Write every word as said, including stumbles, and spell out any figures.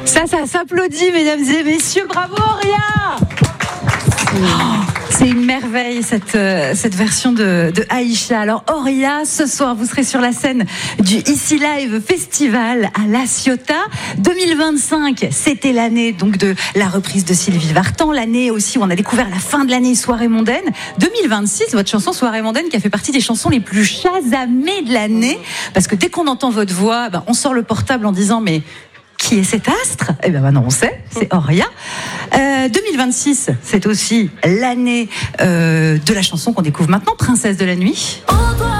Ça, ça s'applaudit, mesdames et messieurs. Bravo, Auria! Oh, c'est une merveille cette, euh, cette version de, de Aïcha. Alors Auria, ce soir vous serez sur la scène du Ici Live Festival à La Ciotat. deux mille vingt-cinq, c'était l'année donc de la reprise de Sylvie Vartan, l'année aussi où on a découvert la fin de l'année Soirée mondaine. deux mille vingt-six, votre chanson Soirée mondaine qui a fait partie des chansons les plus chasamées de l'année, parce que dès qu'on entend votre voix, ben, on sort le portable en disant mais qui est cet astre ? Eh bien maintenant on sait, c'est Auria. Euh, deux mille vingt-six, c'est aussi l'année euh, de la chanson qu'on découvre maintenant, Princesse de la nuit.